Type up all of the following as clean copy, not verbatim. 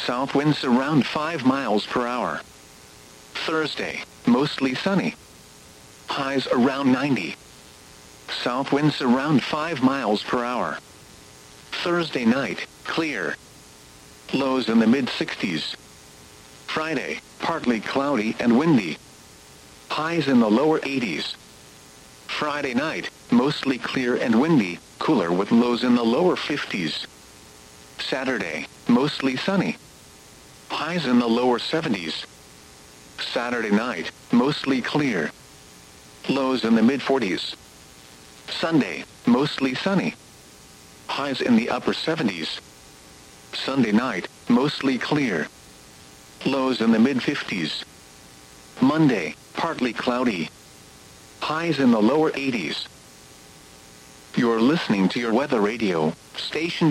south winds around 5 miles per hour. Thursday, mostly sunny. Highs around 90. South winds around 5 miles per hour. Thursday night, clear. Lows in the mid-60s. Friday, partly cloudy and windy. Highs in the lower 80s. Friday night, mostly clear and windy, cooler with lows in the lower 50s. Saturday, mostly sunny. Highs in the lower 70s. Saturday night, mostly clear. Lows in the mid-40s. Sunday, mostly sunny. Highs in the upper 70s. Sunday night, mostly clear. Lows in the mid-50s. Monday, partly cloudy. Highs in the lower 80s. You're listening to your weather radio, station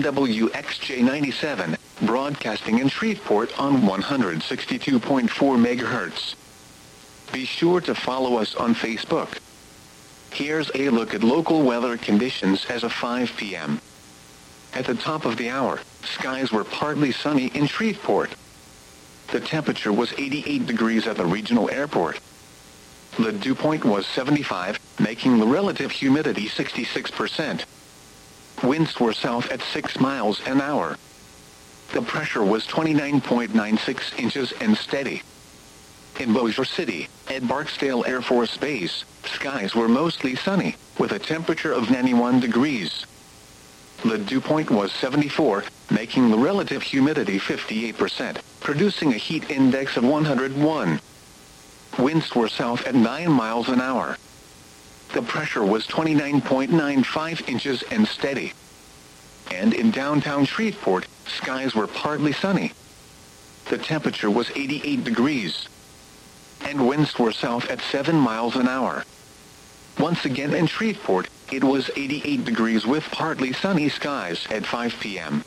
WXJ97, broadcasting in Shreveport on 162.4 MHz. Be sure to follow us on Facebook. Here's a look at local weather conditions as of 5 p.m. At the top of the hour, skies were partly sunny in Shreveport. The temperature was 88 degrees at the regional airport. The dew point was 75, making the relative humidity 66%. Winds were south at 6 miles an hour. The pressure was 29.96 inches and steady. In Bossier City, at Barksdale Air Force Base, skies were mostly sunny, with a temperature of 91 degrees. The dew point was 74, making the relative humidity 58%, producing a heat index of 101. Winds were south at 9 miles an hour. The pressure was 29.95 inches and steady. And in downtown Shreveport, skies were partly sunny. The temperature was 88 degrees. And winds were south at 7 miles an hour. Once again in Shreveport, it was 88 degrees with partly sunny skies at 5 p.m.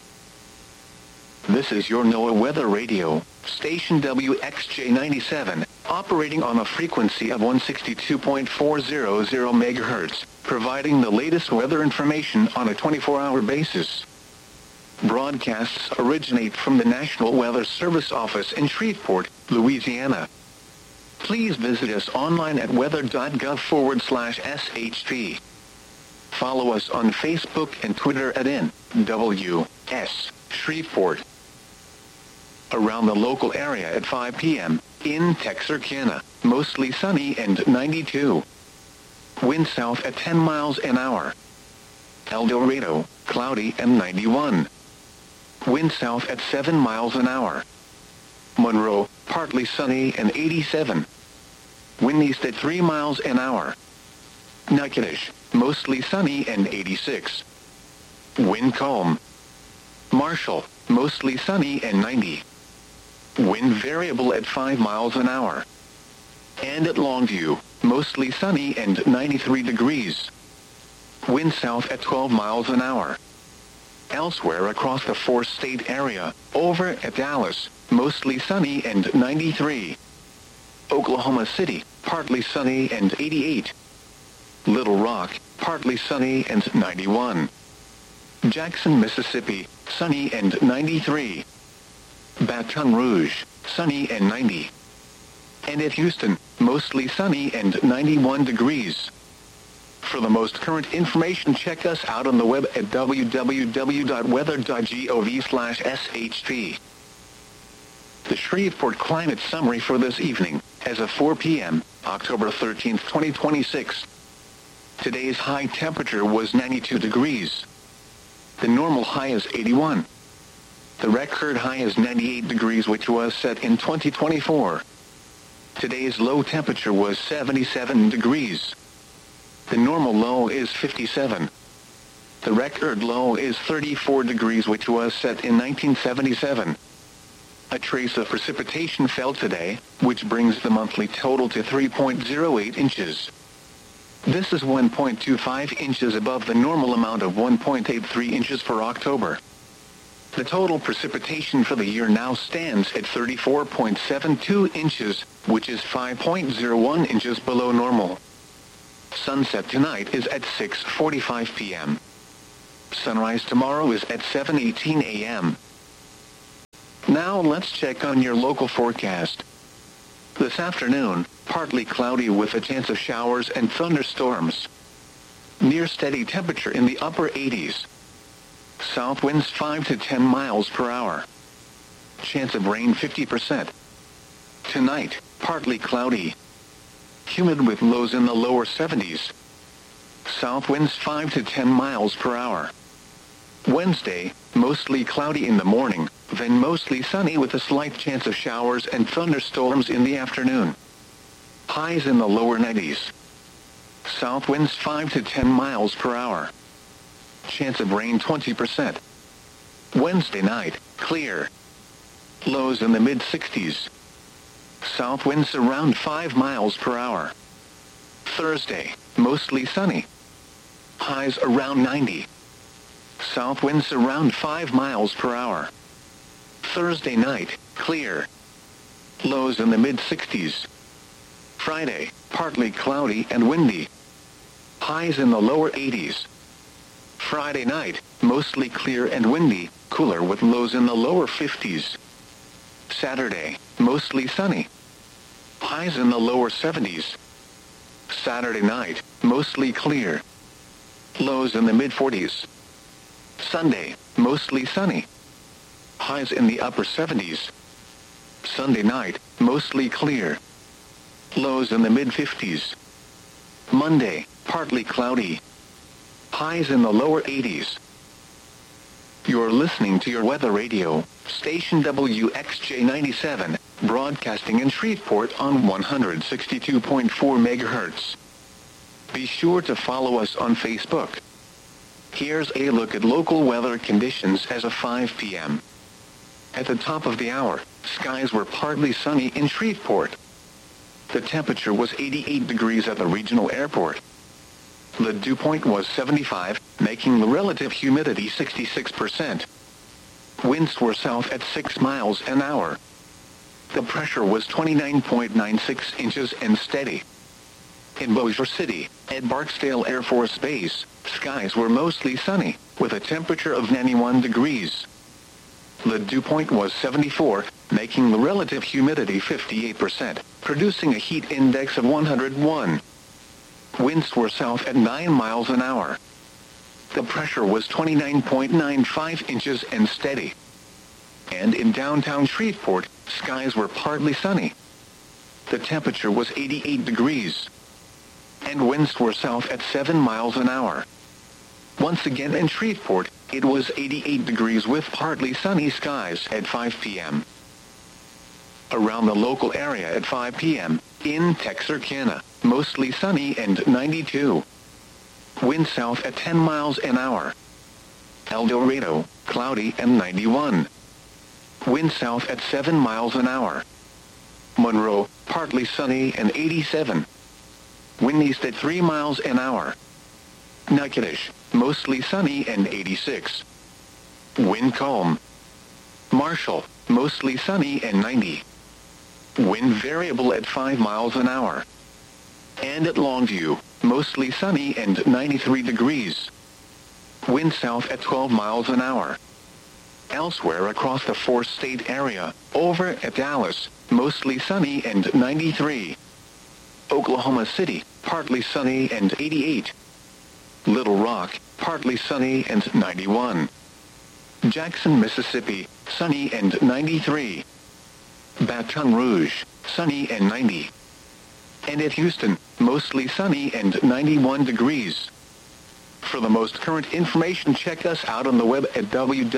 This is your NOAA Weather Radio, station WXJ97, operating on a frequency of 162.400 MHz, providing the latest weather information on a 24-hour basis. Broadcasts originate from the National Weather Service office in Shreveport, Louisiana. Please visit us online at weather.gov/SHP. Follow us on Facebook and Twitter at NWS Shreveport. Around the local area at 5 p.m., in Texarkana, mostly sunny and 92. Wind south at 10 miles an hour. El Dorado, cloudy and 91. Wind south at 7 miles an hour. Monroe, partly sunny and 87. Wind east at 3 miles an hour. Natchitoches, mostly sunny and 86. Wind calm. Marshall, mostly sunny and 90. Wind variable at 5 miles an hour. And at Longview, mostly sunny and 93 degrees. Wind south at 12 miles an hour. Elsewhere across the four-state area, over at Dallas, mostly sunny and 93. Oklahoma City, partly sunny and 88. Little Rock, partly sunny and 91. Jackson, Mississippi, sunny and 93. Baton Rouge, sunny and 90. And at Houston, mostly sunny and 91 degrees. For the most current information, check us out on the web at www.weather.gov/SHP. The Shreveport Climate Summary for this evening, as of 4 p.m., October 13, 2026. Today's high temperature was 92 degrees. The normal high is 81. The record high is 98 degrees, which was set in 2024. Today's low temperature was 77 degrees. The normal low is 57. The record low is 34 degrees, which was set in 1977. A trace of precipitation fell today, which brings the monthly total to 3.08 inches. This is 1.25 inches above the normal amount of 1.83 inches for October. The total precipitation for the year now stands at 34.72 inches, which is 5.01 inches below normal. Sunset tonight is at 6:45 p.m. Sunrise tomorrow is at 7:18 a.m. Now let's check on your local forecast. This afternoon, partly cloudy with a chance of showers and thunderstorms. Near steady temperature in the upper 80s. South winds 5 to 10 miles per hour. Chance of rain 50%. Tonight, partly cloudy. Humid with lows in the lower 70s. South winds 5 to 10 miles per hour. Wednesday, mostly cloudy in the morning, then mostly sunny with a slight chance of showers and thunderstorms in the afternoon. Highs in the lower 90s. South winds 5 to 10 miles per hour. Chance of rain 20%. Wednesday night, clear. Lows in the mid-60s. South winds around 5 miles per hour. Thursday, mostly sunny. Highs around 90. South winds around 5 miles per hour. Thursday night, clear. Lows in the mid-60s. Friday, partly cloudy and windy. Highs in the lower 80s. Friday night, mostly clear and windy, cooler with lows in the lower 50s. Saturday, mostly sunny. Highs in the lower 70s. Saturday night, mostly clear. Lows in the mid-40s. Sunday, mostly sunny. Highs in the upper 70s. Sunday night, mostly clear. Lows in the mid-50s. Monday, partly cloudy. Highs in the lower 80s. You're listening to your weather radio, station WXJ97, broadcasting in Shreveport on 162.4 MHz. Be sure to follow us on Facebook. Here's a look at local weather conditions as of 5 p.m. At the top of the hour, skies were partly sunny in Shreveport. The temperature was 88 degrees at the regional airport. The dew point was 75, making the relative humidity 66%. Winds were south at 6 miles an hour. The pressure was 29.96 inches and steady. In Bossier City, at Barksdale Air Force Base, skies were mostly sunny, with a temperature of 91 degrees. The dew point was 74, making the relative humidity 58%, producing a heat index of 101. Winds were south at 9 miles an hour. The pressure was 29.95 inches and steady. And in downtown Shreveport, skies were partly sunny. The temperature was 88 degrees. And winds were south at 7 miles an hour. Once again in Shreveport, it was 88 degrees with partly sunny skies at 5 p.m. Around the local area at 5 p.m., in Texarkana, mostly sunny and 92. Wind south at 10 miles an hour. El Dorado, cloudy and 91. Wind south at 7 miles an hour. Monroe, partly sunny and 87. Wind east at 3 miles an hour. Natchitoches, mostly sunny and 86. Wind calm. Marshall, mostly sunny and 90. Wind variable at 5 miles an hour. And at Longview, mostly sunny and 93 degrees. Wind south at 12 miles an hour. Elsewhere across the four-state area, over at Dallas, mostly sunny and 93. Oklahoma City, partly sunny and 88. Little Rock, partly sunny and 91. Jackson, Mississippi, sunny and 93. Baton Rouge, sunny and 90. And at Houston, mostly sunny and 91 degrees. For the most current information, check us out on the web at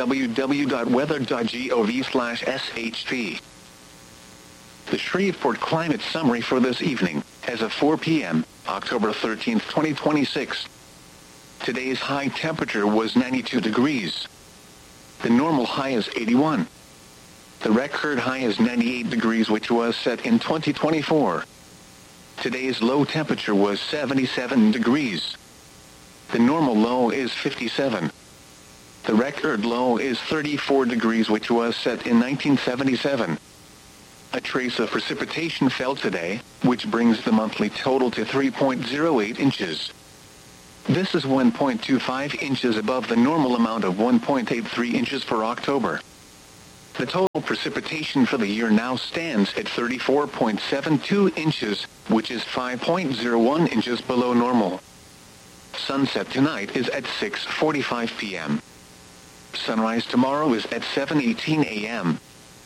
www.weather.gov/sht. The Shreveport Climate Summary for this evening, as of 4 p.m., October 13, 2026. Today's high temperature was 92 degrees. The normal high is 81. The record high is 98 degrees, which was set in 2024. Today's low temperature was 77 degrees. The normal low is 57. The record low is 34 degrees, which was set in 1977. A trace of precipitation fell today, which brings the monthly total to 3.08 inches. This is 1.25 inches above the normal amount of 1.83 inches for October. The total precipitation for the year now stands at 34.72 inches, which is 5.01 inches below normal. Sunset tonight is at 6:45 p.m. Sunrise tomorrow is at 7:18 a.m.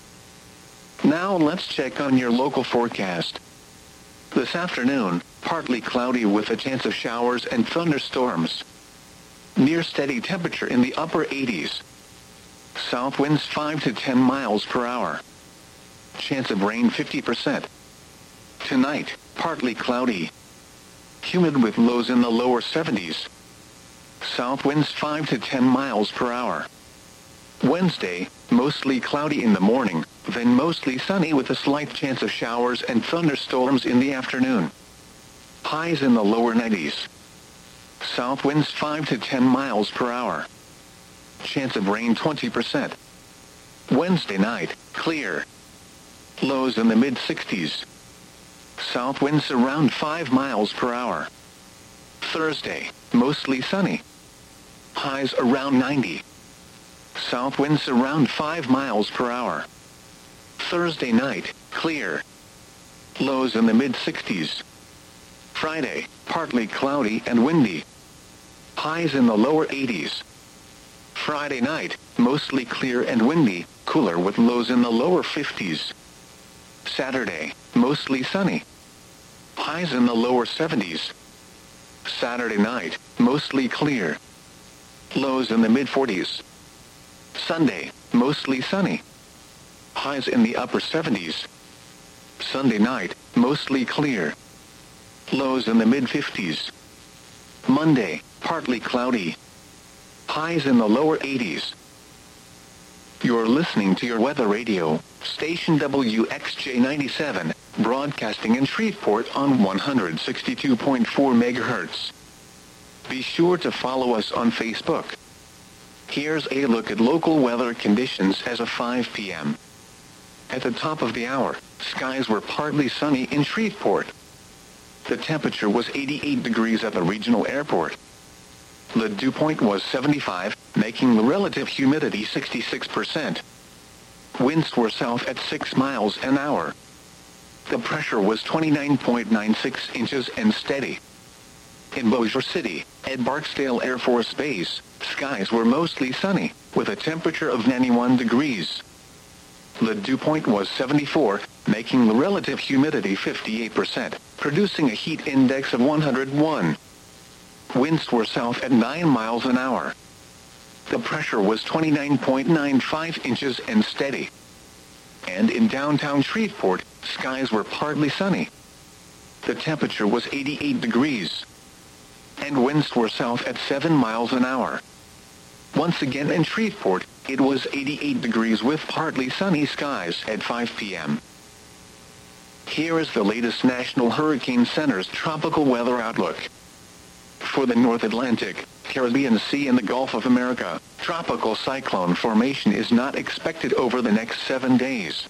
Now let's check on your local forecast. This afternoon, partly cloudy with a chance of showers and thunderstorms. Near steady temperature in the upper 80s. South winds 5 to 10 miles per hour. Chance of rain 50%. Tonight, partly cloudy. Humid with lows in the lower 70s. South winds 5 to 10 miles per hour. Wednesday, mostly cloudy in the morning, then mostly sunny with a slight chance of showers and thunderstorms in the afternoon. Highs in the lower 90s. South winds 5 to 10 miles per hour. Chance of rain 20%. Wednesday night, clear. Lows in the mid-60s. South winds around 5 miles per hour. Thursday, mostly sunny. Highs around 90. South winds around 5 miles per hour. Thursday night, clear. Lows in the mid-60s. Friday, partly cloudy and windy. Highs in the lower 80s. Friday night, mostly clear and windy, cooler with lows in the lower 50s. Saturday, mostly sunny. Highs in the lower 70s. Saturday night, mostly clear. Lows in the mid-40s. Sunday, mostly sunny. Highs in the upper 70s. Sunday night, mostly clear. Lows in the mid-50s. Monday, partly cloudy. Highs in the lower 80s. You're listening to your weather radio, station WXJ 97, broadcasting in Shreveport on 162.4 MHz. Be sure to follow us on Facebook. Here's a look at local weather conditions as of 5 p.m. At the top of the hour, skies were partly sunny in Shreveport. The temperature was 88 degrees at the regional airport. The dew point was 75, making the relative humidity 66%. Winds were south at 6 miles an hour. The pressure was 29.96 inches and steady. In Bossier City, at Barksdale Air Force Base, skies were mostly sunny, with a temperature of 91 degrees. The dew point was 74, making the relative humidity 58%, producing a heat index of 101. Winds were south at 9 miles an hour. The pressure was 29.95 inches and steady. And in downtown Shreveport, skies were partly sunny. The temperature was 88 degrees. And winds were south at 7 miles an hour. Once again in Shreveport, it was 88 degrees with partly sunny skies at 5 p.m. Here is the latest National Hurricane Center's tropical weather outlook. For the North Atlantic, Caribbean Sea and the Gulf of America, tropical cyclone formation is not expected over the next 7 days.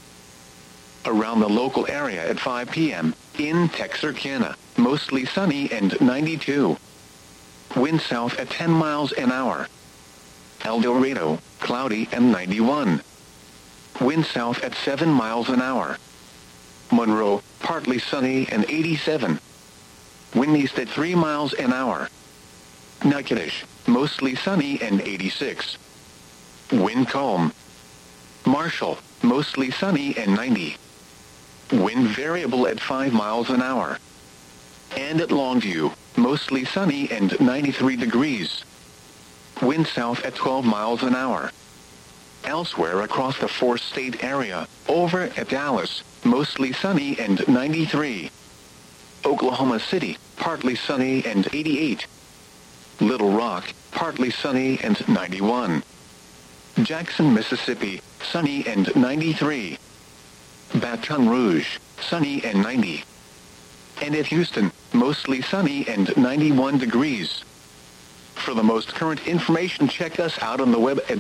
Around the local area at 5 p.m., in Texarkana, mostly sunny and 92. Wind south at 10 miles an hour. El Dorado, cloudy and 91. Wind south at 7 miles an hour. Monroe, partly sunny and 87. Wind east at 3 miles an hour. Natchitoches, mostly sunny and 86. Wind calm. Marshall, mostly sunny and 90. Wind variable at 5 miles an hour. And at Longview, mostly sunny and 93 degrees. Wind south at 12 miles an hour. Elsewhere across the four-state area, over at Dallas, mostly sunny and 93. Oklahoma City, partly sunny and 88. Little Rock, partly sunny and 91. Jackson, Mississippi, sunny and 93. Baton Rouge, sunny and 90. And at Houston, mostly sunny and 91 degrees. For the most current information, check us out on the web at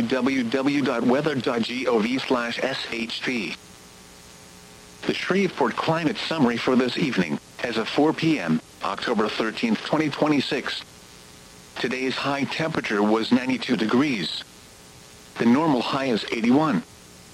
www.weather.gov/SHP. The Shreveport Climate Summary for this evening, as of 4 p.m., October 13, 2026. Today's high temperature was 92 degrees. The normal high is 81.